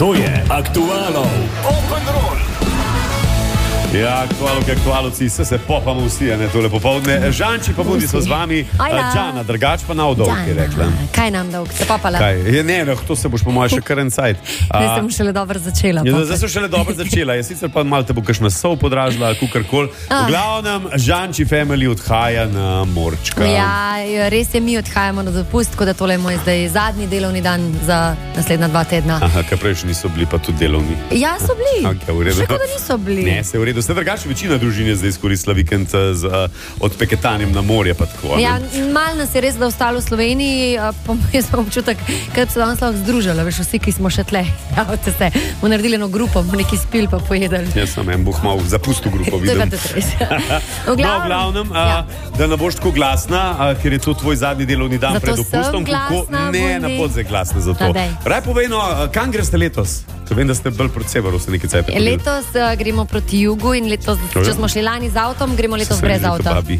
To je Aktualov Open Roll. Ja, kvalovci, se popamo vsi, ne, tole popovdne. Žanči pa budi so z vami. Džana, drugač pa nav dolg, je rekla. Kaj nam dolg, se popala? Ne, to se boš po moje še kar en cajt. Zdaj sem šele dobro začela. Zdaj sem šele dobro začela. Jaz sicer pa malo te bo kakšna sol podražila, kukarkoli. V glavnem, Žanči family odhaja na morčka. Ja, res je, mi odhajamo na dopust, tako da tole je moj zdaj zadnji delovni dan za naslednja 2 tedna. Aha, kaj prej še niso bili pa tudi delovni. Ja, so bili. Okay, v redu. Še kot da niso bili. Ne, se je v redu. Ste drugače, večina družine zdaj izkoristila vikend z odpeketanjem na morje pa tako. Ja, malo nas je res da ostalo v Sloveniji, pa jaz imam občutek, kaj bi se danes lahko združila, veš, vsi, ki smo še tle. Ja, bomo naredili eno grupo, bomo neki spil pa pojedali. Jaz sem en buh mal zapustil grupo, vidim. V glavnem, da ne boš tako glasna, ker je to tvoj zadnji delovni dan pred dopustom. Ne, na pod zdaj glasna za to. Raj povej, kam greste letos? Vem, da ste bolj proti severu, ste nekaj cajt. Letos gremo proti jugu in letos, če smo šli lani z avtom, gremo letos brez avta. Babi.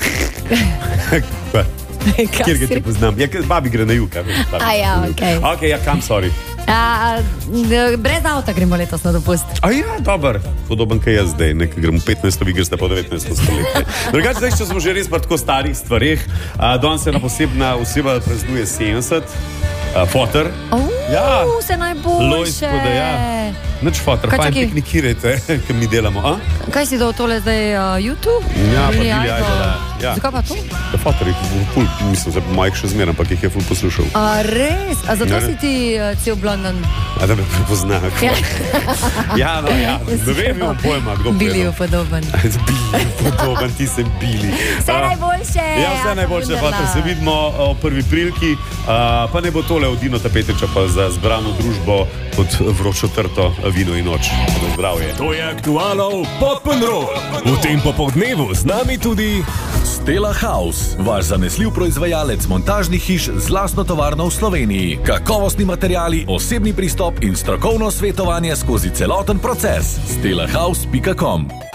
Kjer ga ti poznam? Ja, babi gre na jug. Ja, okej. Ok, ja, kam, sorry. Brez avta gremo letos na dopust. Ja, dober. Podoben kaj jaz zdaj, nekaj gremo 15, vi greste pa 19 stoletje. Drugače, zdaj, če smo že res pa tako starih stvareh, danes se ena posebna oseba praznuje 70. Foter. Ja. Vse najboljše. Lojsko, da ja. Nič foter, fajn piknikirajte, ki mi delamo. Kaj si dal tole zdaj, YouTube? Ja, pa Billy Idol. Ja. Zakaj pa to? Foter jih ful, mislim, da mojih še zmeraj, ampak jih je ful poslušal. Res? A zato si ti cel London? Da me prepozna. Ja, no, ja. Ne vem, imam pojma, kdo Billy je podoben. Billy je podoben, ti sem Billy. Vse najboljše. Ja, vse najboljše, foter. Se vidimo v prvi prilki. Pa ne bo tole Odino Tapetiča pa za zbrano družbo pod vročo trto vino in noč. Zdravje. To je Aktualov Open Roll. V tem popoldnevu z nami tudi Stella House, vaš zanesljiv proizvajalec montažnih hiš z lastno tovarno v Sloveniji. Kakovostni materiali, osebni pristop in strokovno svetovanje skozi celoten proces. stellahouse.com